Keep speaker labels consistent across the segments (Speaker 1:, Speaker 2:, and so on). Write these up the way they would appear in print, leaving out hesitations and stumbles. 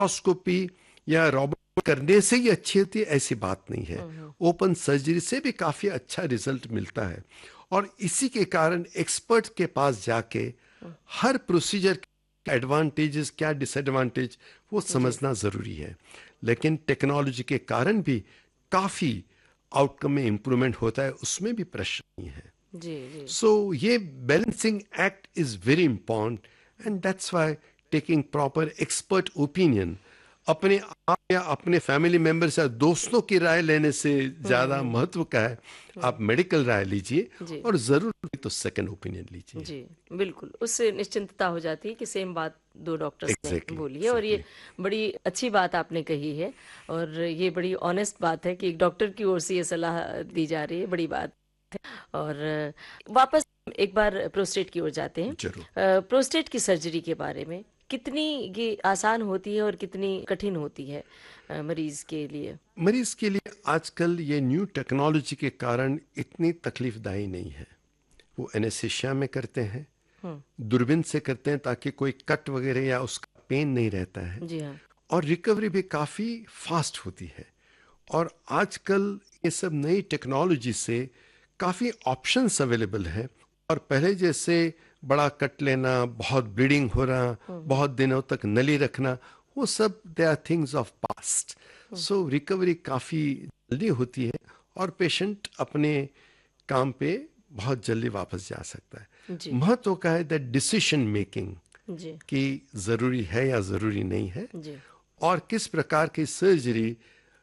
Speaker 1: Laparoscopy या robot करने से ही अच्छी होती है ऐसी बात नहीं है। ओपन सर्जरी से भी काफी अच्छा रिजल्ट मिलता है, और इसी के कारण एक्सपर्ट के पास जाके हर प्रोसीजर के एडवांटेजेस क्या डिसएडवांटेज वो
Speaker 2: जी
Speaker 1: समझना जरूरी है। लेकिन टेक्नोलॉजी के कारण भी काफी आउटकम में इंप्रूवमेंट होता है, उसमें भी प्रश्न नहीं है।
Speaker 2: जी जी
Speaker 1: सो ये balancing act is very important, and that's why taking proper expert opinion, अपने आप या अपने फैमिली मेंबर्स या दोस्तों की राय लेने से ज्यादा महत्व का है आप मेडिकल राय लीजिए,
Speaker 2: जी
Speaker 1: और जरूर तो सेकंड ओपिनियन लीजिए।
Speaker 2: जी बिल्कुल, उससे निश्चिंतता हो जाती है कि सेम बात दो डॉक्टर्स ने
Speaker 1: एग्जैक्टली
Speaker 2: बोली है, और ये
Speaker 1: एग्जैक्टली।
Speaker 2: बड़ी अच्छी बात आपने कही है। और ये बड़ी ऑनेस्ट बात है कि एक डॉक्टर की ओर से ये सलाह दी जा रही है, बड़ी बात। और वापस एक बार प्रोस्टेट की ओर जाते हैं।
Speaker 1: जरूर।
Speaker 2: प्रोस्टेट की सर्जरी के बारे में, कितनी ये आसान होती है और कितनी कठिन होती है मरीज के लिए?
Speaker 1: मरीज के लिए आजकल ये न्यू टेक्नोलॉजी के कारण इतनी तकलीफदायी नहीं है। वो एनेस्थीसिया में करते हैं,
Speaker 2: हम्म।
Speaker 1: दूरबीन से करते हैं ताकि कोई कट वगैरह या उसका पेन नहीं रहता है,
Speaker 2: जी हाँ।
Speaker 1: और रिकवरी भी काफ़ी फास्ट होती है। और आजकल ये सब नई टेक्नोलॉजी से काफ़ी ऑप्शंस अवेलेबल हैं, और पहले जैसे बड़ा कट लेना, बहुत ब्लीडिंग हो रहा, बहुत दिनों तक नली रखना, वो सब they are things of past. So recovery काफ़ी जल्दी होती है, और पेशेंट अपने काम पे बहुत जल्दी वापस जा सकता है।
Speaker 2: जी
Speaker 1: महत्व का है दैट डिसीजन मेकिंग,
Speaker 2: जी
Speaker 1: कि ज़रूरी है या ज़रूरी नहीं है,
Speaker 2: जी
Speaker 1: और किस प्रकार की सर्जरी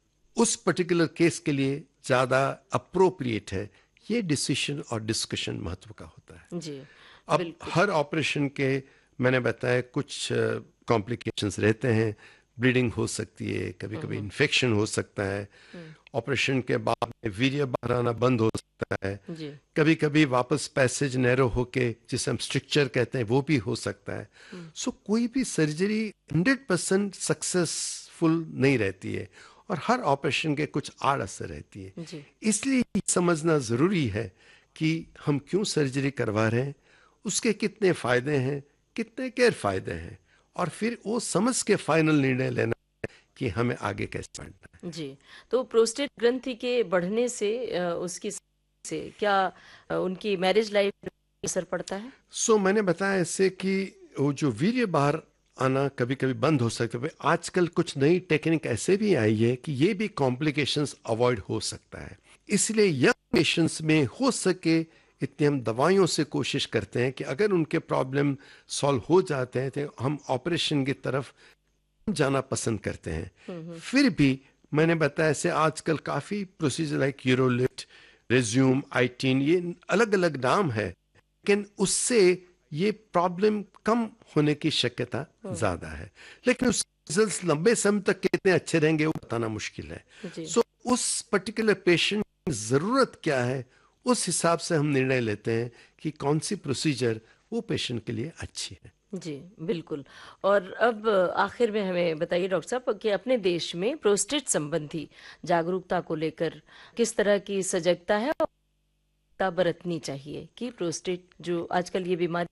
Speaker 1: उस पर्टिकुलर केस के लिए ज़्यादा अप्रोप्रिएट है, ये डिसीजन और डिस्कशन महत्व का होता है।
Speaker 2: जी
Speaker 1: अब
Speaker 2: बिल्कुल।
Speaker 1: हर ऑपरेशन के मैंने बताया कुछ कॉम्प्लिकेशंस रहते हैं, ब्लीडिंग हो सकती है, कभी कभी इन्फेक्शन हो सकता है, ऑपरेशन के बाद में वीर्य बाहर आना बंद हो सकता है,
Speaker 2: जी
Speaker 1: कभी कभी वापस पैसेज नैरो होके जिसे हम स्ट्रिक्चर कहते हैं वो भी हो सकता है। सो कोई भी सर्जरी 100% सक्सेसफुल नहीं रहती है, और हर ऑपरेशन के कुछ आड़ असर रहती है।
Speaker 2: जी
Speaker 1: इसलिए ये समझना ज़रूरी है कि हम क्यों सर्जरी करवा रहे हैं, उसके कितने फ़ायदे हैं, कितने गैर फायदे हैं, और फिर वो समझ के फाइनल निर्णय लेना कि हमें आगे कैसे बढ़ना है।
Speaker 2: जी। तो प्रोस्टेट ग्रंथि के बढ़ने से उसकी से क्या उनकी मैरिज लाइफ पर असर पड़ता है?
Speaker 1: सो मैंने बताया इससे कि वो जो वीर्य बाहर आना कभी कभी बंद हो सकता है। आजकल कुछ नई टेक्निक ऐसे भी आई है कि ये भी कॉम्प्लिकेशंस अवॉइड हो सकता है। इसलिए यंग पेशेंट्स में हो सके इतनी हम दवाइयों से कोशिश करते हैं कि अगर उनके प्रॉब्लम सॉल्व हो जाते हैं तो हम ऑपरेशन की तरफ जाना पसंद करते हैं। फिर भी मैंने बताया ऐसे आजकल काफ़ी प्रोसीजर लाइक यूरोलिफ्ट, रेज्यूम, आईटीन, ये अलग अलग नाम है, लेकिन उससे ये प्रॉब्लम कम होने की शक्यता ज़्यादा है। लेकिन उसके रिजल्ट्स लंबे समय तक कितने अच्छे रहेंगे वो बताना मुश्किल है।
Speaker 2: जी
Speaker 1: सो उस पर्टिकुलर पेशेंट की ज़रूरत क्या है, उस हिसाब से हम निर्णय लेते हैं कि कौन सी प्रोसीजर वो पेशेंट के लिए अच्छी है।
Speaker 2: जी बिल्कुल। और अब आखिर में हमें बताइए डॉक्टर साहब कि अपने देश में प्रोस्टेट संबंधी जागरूकता को लेकर किस तरह की सजगता है और जागरूकता बरतनी चाहिए कि प्रोस्टेट जो आजकल ये बीमारी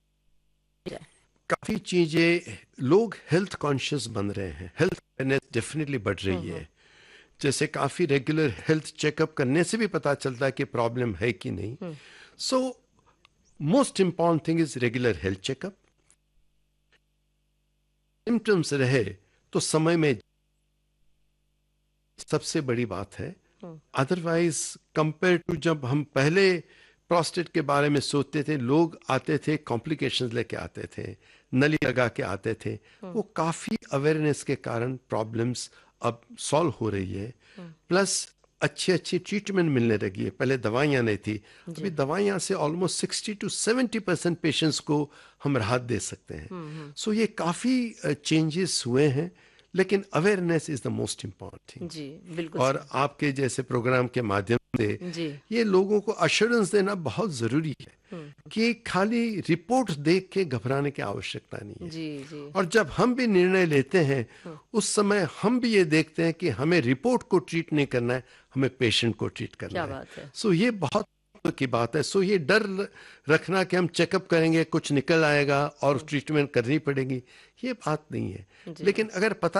Speaker 2: है?
Speaker 1: काफी चीजें, लोग हेल्थ कॉन्शियस बन रहे हैं, हेल्थ अवेयरनेस डेफिनेटली बढ़ रही
Speaker 2: हम्म।
Speaker 1: है। जैसे काफी रेगुलर हेल्थ चेकअप करने से भी पता चलता है कि प्रॉब्लम है कि नहीं।
Speaker 2: हम्म।
Speaker 1: So most important thing is regular health checkup. Symptoms रहे तो समय में, सबसे बड़ी बात है।
Speaker 2: हम्म।
Speaker 1: अदरवाइज कंपेयर टू जब हम पहले प्रोस्टेट के बारे में सोचते थे, लोग आते थे कॉम्प्लिकेशंस लेके आते थे, नली लगा के आते थे। वो काफ़ी अवेयरनेस के कारण प्रॉब्लम्स अब सॉल्व हो रही है। प्लस अच्छी अच्छी ट्रीटमेंट मिलने लगी है, पहले दवाइयाँ नहीं थी। अभी
Speaker 2: जी।
Speaker 1: दवाइयाँ से ऑलमोस्ट 60 to 70% पेशेंट्स को हम राहत दे सकते हैं। सो ये काफ़ी चेंजेस हुए हैं, लेकिन awareness is the most important thing.
Speaker 2: जी बिल्कुल
Speaker 1: और
Speaker 2: सही।
Speaker 1: आपके जैसे प्रोग्राम के माध्यम से
Speaker 2: जी।
Speaker 1: ये लोगों को अश्योरेंस देना बहुत जरूरी है कि खाली रिपोर्ट देख के घबराने की आवश्यकता नहीं है।
Speaker 2: जी जी।
Speaker 1: और जब हम भी निर्णय लेते हैं उस समय हम भी ये देखते हैं कि हमें रिपोर्ट को ट्रीट नहीं करना है, हमें पेशेंट को ट्रीट करना
Speaker 2: क्या
Speaker 1: है।
Speaker 2: बात है।
Speaker 1: सो ये बहुत की बात है। सो ये डर रखना कि हम चेकअप करेंगे कुछ निकल आएगा और ट्रीटमेंट करनी पड़ेगी, ये बात नहीं है।
Speaker 2: जी।
Speaker 1: लेकिन अगर पता